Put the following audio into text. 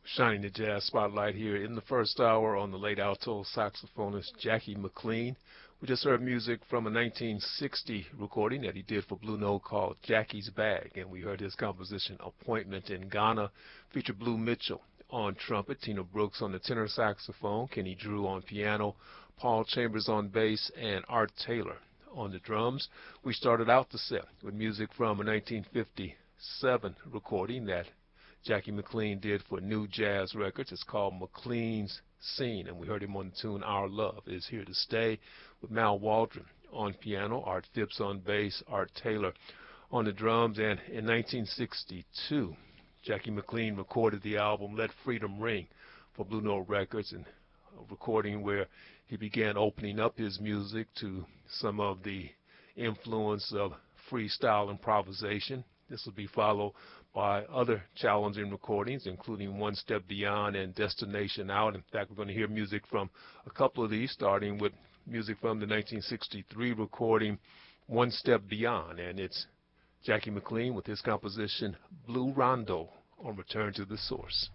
Shining the jazz spotlight here in the first hour on the late alto saxophonist Jackie McLean. We just heard music from a 1960 recording that he did for Blue Note called Jackie's Bag, and we heard his composition Appointment in Ghana, featured Blue Mitchell on trumpet, Tina Brooks on the tenor saxophone, Kenny Drew on piano, Paul Chambers on bass, and Art Taylor on the drums. We started out the set with music from a 1957 recording that Jackie McLean did for New Jazz Records. It's called McLean's Scene, and we heard him on the tune Our Love Is Here to Stay with Mal Waldron on piano, Art Phipps on bass, Art Taylor on the drums. And in 1962, Jackie McLean recorded the album Let Freedom Ring for Blue Note Records, and a recording where he began opening up his music to some of the influence of freestyle improvisation. This will be followed by other challenging recordings, including One Step Beyond and Destination Out. In fact, we're going to hear music from a couple of these, starting with music from the 1963 recording One Step Beyond, and it's Jackie McLean with his composition Blue Rondo on Return to the Source.